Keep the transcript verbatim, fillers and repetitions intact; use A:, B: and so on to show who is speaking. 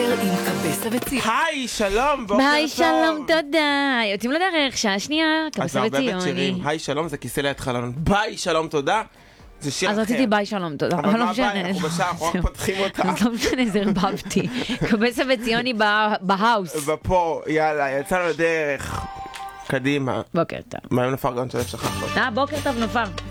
A: בוקר עם קבסה וציוני.
B: היי, שלום, בוקר טוב.
C: ביי, שלום, תודה. יוצאים לדרך, שעה שנייה, קבסה וציוני.
B: היי, שלום, זה כיסא ליד חלון. ביי, שלום, תודה. זה שיר אחר.
C: אז רציתי ביי, שלום, תודה.
B: אבל מה ביי? אנחנו בשעה, אנחנו רק פותחים אותה.
C: אז לא משנה, זה הרבבתי. קבסה וציוני בהאוס.
B: ופה, יאללה, יצאנו לדרך. קדימה.
C: בוקר טוב.
B: מה עם נופר גאון שלב שכחת?
C: אה, בוקר טוב, נופר.